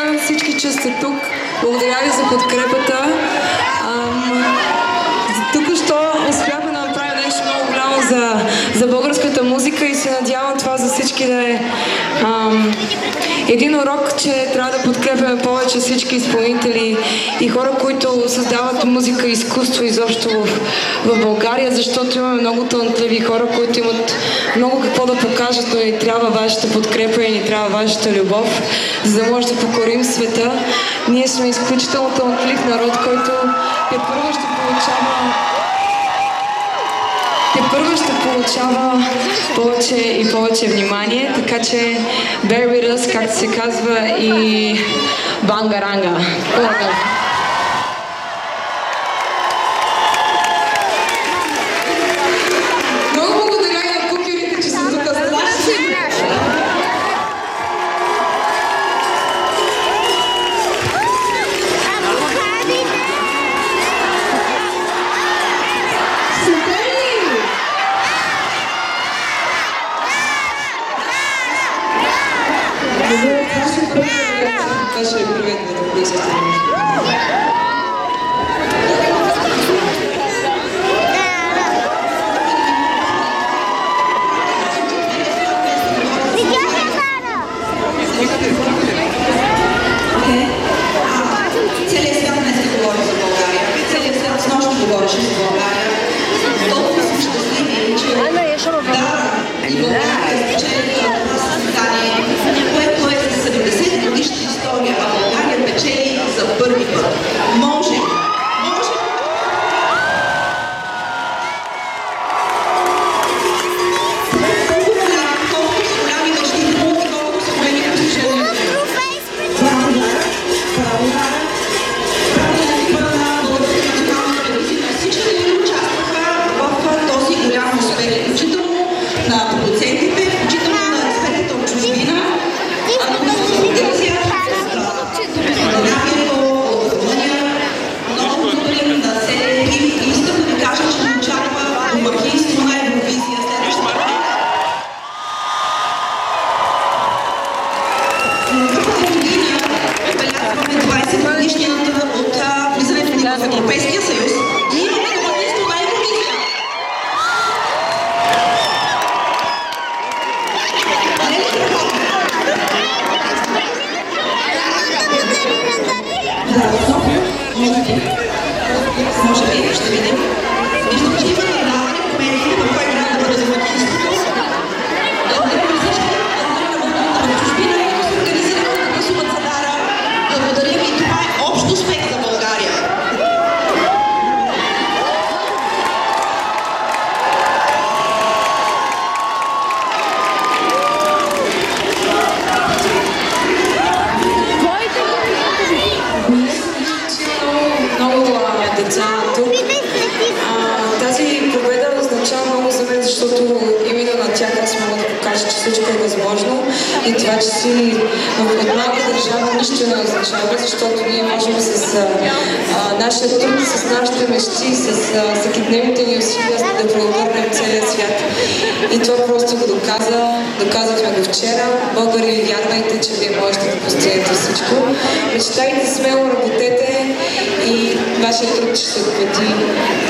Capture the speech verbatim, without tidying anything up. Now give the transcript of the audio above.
благодаря на всички, че сте тук. Благодаря ви за подкрепата. Ам, Току-що успяхме да направим нещо много голямо за, за българската музика и се надявам това за всички да е ам, един урок, че трябва да подкрепяме повече всички изпълнители и хора, които създават музика и изкуство изобщо в, в България, защото имаме много талантливи хора, които имат много какво да покажат, но ни трябва вашата подкрепа и ни трябва вашата любов, за да може да покорим света. Ние сме изключително талантлив народ, който тепърва ще получава Тепърва ще получава повече и повече внимание, така че bear with us, както се казва, и бангаранга. Много благодаря и на кукерите, че са тук. Каже привет на европейските Целият свят днес не говори за България. Целият свят с нощ говореше за България. Толкова сме щастливи, че да, и България е спечелила това състезание, което е за седемдесет годишна история, а България печели за първи път. Може! Може! Колко са голями мечти, колко са големи постижения. Браво! Браво! Всички ни участваха в този голям успех, включително на продуцентите, включително на експертите от чужбина, а които са от Гърция, от България, от Румъния. Много благодарим на целия екип и искам да ви кажа, че ни очаква домакинство на Евровизия следващата година. Другата година отбелязваме двайсет годишнината от влизането ни в Европейския съюз и имаме домакинство на Евровизия. Може би, ще видим. Виждам, че има предаване в медиите, в кой трябва да бъде домакинството. Благодарим на всички, благодарим на в чужбина, които се организираха да гласуват за Дара. Благодарим и това е общ успех за България. Много деца тук. А, тази победа означава много за мен, защото именно на тях аз мога да покажа, че всичко е възможно и това, че си в малка държава нищо не означава, защото ние можем с а, а, нашия труд, с нашите мечти, с а, всекидневните ни усилия да преобърнем целия свят. И това просто го доказа. Доказахме го вчера. Българи, вярвайте, че вие можете да постигнете всичко. Мечтайте смело, работете и вашия труд ще се отплати.